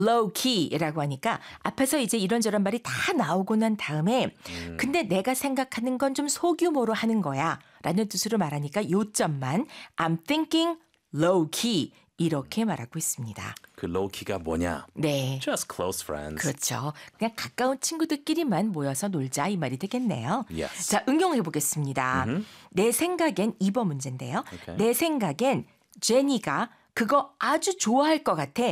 low key라고 하니까 앞에서 이제 이런저런 말이 다 나오고 난 다음에 근데 내가 생각하는 건 좀 소규모로 하는 거야 라는 뜻으로 말하니까 요점만 I'm thinking low key 이렇게 말하고 있습니다. 그 low key가 뭐냐? 네. Just close friends. 그렇죠. 그냥 가까운 친구들끼리만 모여서 놀자 이 말이 되겠네요. Yes. 자, 응용해 보겠습니다. 내 생각엔 2번 문제인데요. Okay. 내 생각엔 제니가 그거 아주 좋아할 것 같아.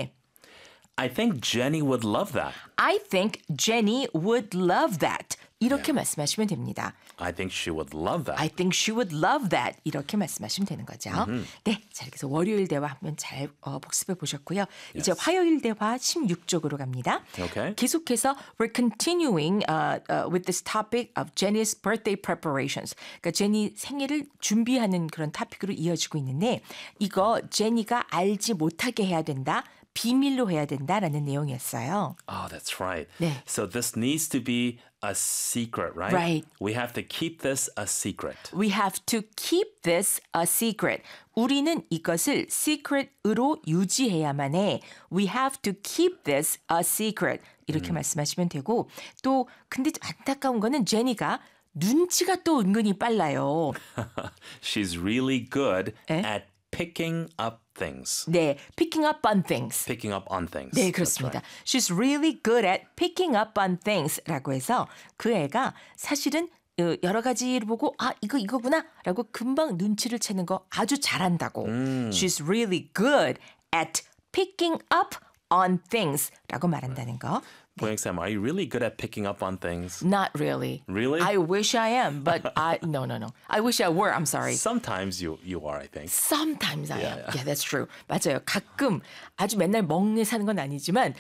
I think Jenny would love that. I think Jenny would love that. 이렇게 말씀하시면 됩니다. I think she would love that. I think she would love that. 이렇게 말씀하시면 되는 거죠. 네, 자 이렇게 해서 월요일 대화 한번 잘 복습해 보셨고요. 이제 화요일 대화 16쪽으로 갑니다. Okay. 계속해서 we're continuing with this topic of Jenny's birthday preparations. 그러니까 제니 생일을 준비하는 그런 토픽으로 이어지고 있는데 이거 제니가 알지 못하게 해야 된다. 비밀로 해야 된다라는 내용이었어요. Oh, that's right. 네. So this needs to be a secret, right? Right. We have to keep this a secret. We have to keep this a secret. 우리는 이것을 secret으로 유지해야만 해. We have to keep this a secret. 이렇게 말씀하시면 되고 또 근데 안타까운 거는 제니가 눈치가 또 은근히 빨라요. She's really good 에? at picking up things. 네, picking up on things. Picking up on things. 네, That's 그렇습니다. right. She's really good at picking up on things라고 해서 그 애가 사실은 여러 가지를 보고 아 이거구나 라고 금방 눈치를 채는 거 아주 잘한다고. She's really good at picking up on things라고 말한다는 거. Boyoung-sam, are you really good at picking up on things? Not really. Really? I wish I am, but no. I wish I were. I'm sorry. Sometimes you are, I think. Sometimes I am. Yeah. Yeah, that's true. 맞아요. 가끔 아주 맨날 멍에 사는 건 아니지만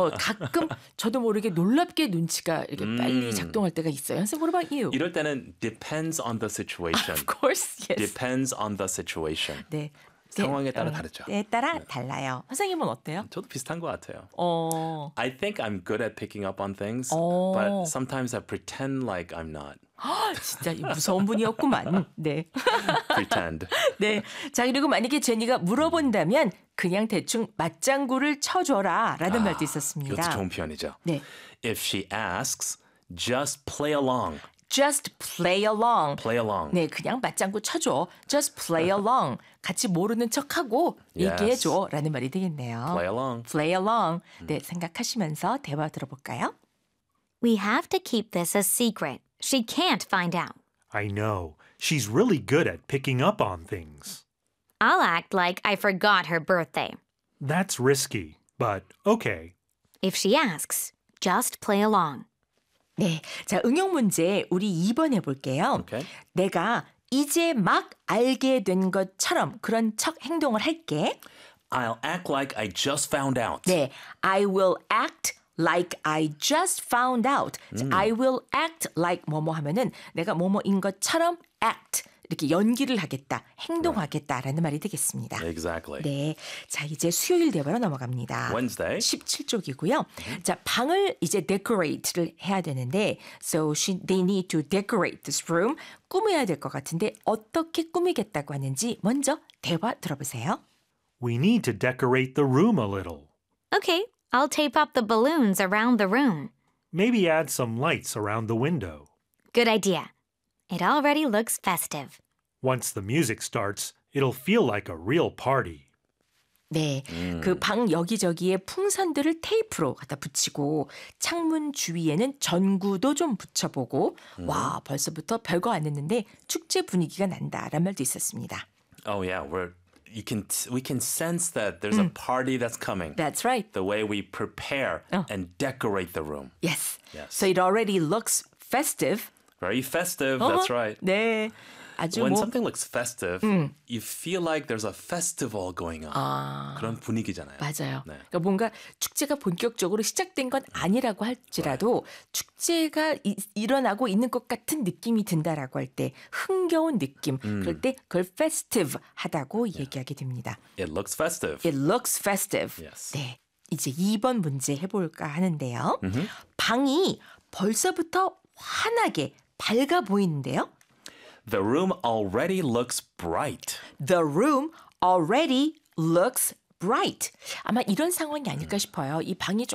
가끔 저도 모르게 놀랍게 눈치가 이렇게 빨리 작동할 때가 있어요. So what about you? 이럴 때는 depends on the situation. Of course, yes. Depends on the situation. 네. 상황에 따라 다르죠. 네, 따라 달라요. 선생님은 어때요? 저도 비슷한 것 같아요. I 어, think I'm good at picking up on things, 어. but sometimes I pretend like I'm not. 진짜 무서운 분이었구만. 네. Pretend. 네. 자, 그리고 만약에 제니가 물어본다면 그냥 대충 맞장구를 쳐줘라 라는 말도 있었습니다. 이것도 좋은 표현이죠. 네. If she asks, just play along. Just play along. Play along. 네, 그냥 맞장구 쳐줘. Just play along. 같이 모르는 척하고 Yes. 얘기해줘 라는 말이 되겠네요. Play along. Play along. 네, 생각하시면서 대화 들어볼까요? We have to keep this a secret. She can't find out. I know. She's really good at picking up on things. I'll act like I forgot her birthday. That's risky, but okay. If she asks, just play along. 네, 자 응용 문제 우리 2번 해볼게요. Okay. 내가 이제 막 알게 된 것처럼 그런 척 행동을 할게. I'll act like I just found out. 네, I will act like I just found out. 자, I will act like 뭐뭐 하면은 내가 뭐뭐인 것처럼 act 이렇게 연기를 하겠다, 행동하겠다라는 말이 되겠습니다. Exactly. 네, 자 이제 수요일 대화로 넘어갑니다. Wednesday. 17쪽이고요. 자 방을 이제 decorate를 해야 되는데, so they need to decorate this room. 꾸며야 될 것 같은데 어떻게 꾸미겠다고 하는지 먼저 대화 들어보세요. We need to decorate the room a little. Okay, I'll tape up the balloons around the room. Maybe add some lights around the window. Good idea. It already looks festive. Once the music starts, it'll feel like a real party. 네, 그 방 여기저기에 풍선들을 테이프로 갖다 붙이고 창문 주위에는 전구도 좀 붙여보고 와 벌써부터 별거 안 했는데 축제 분위기가 난다라는 말도 있었습니다. Oh yeah, we can sense that there's a party that's coming. That's right. The way we prepare and decorate the room. Yes. Yes. So it already looks festive. Very festive. That's right. 네, 아주 When 뭐 something looks festive, you feel like there's a festival going on. 그런 분위기잖아요. 맞아요. 네. 그러니까 뭔가 축제가 본격적으로 시작된 건 아니라고 할지라도 축제가 일어나고 있는 것 같은 느낌이 든다라고 할 때 흥겨운 느낌, 그럴 때 그걸 festive 하다고 얘기하게 됩니다. It looks festive. It looks festive. Yes. 네, 이제 2번 문제 해볼까 하는데요. 방이 벌써부터 환하게 밝아 보이는데요. The room already looks bright. The room already looks bright. 아마 이런 상황이 아닐까 싶어요. 이 방이